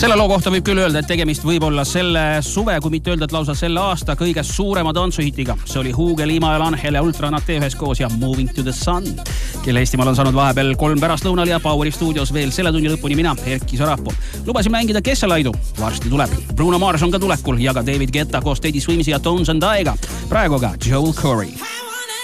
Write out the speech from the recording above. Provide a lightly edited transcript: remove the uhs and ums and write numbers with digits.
Selle loo kohta võib küll öelda, et tegemist võib olla selle suve, kui mitte öelda, et lausa selle aasta kõige suurema tantsuhitiga. See oli Hugo, Lima ja Angel ja Ultra Nate üheskoos ja Moving to the Sun, kelle Eestimaal on saanud vahepeal 3 pärastlõunal ja Poweri stuudios veel selle tunni lõpuni mina, Erki Sarapuu. Lubasin mängida Kesselaidu, varsti tuleb. Bruno Mars on ka tulekul ja ka David Guetta koos Teddy Swimsi ja Tones and Iga. Praegu ka Joel Corey.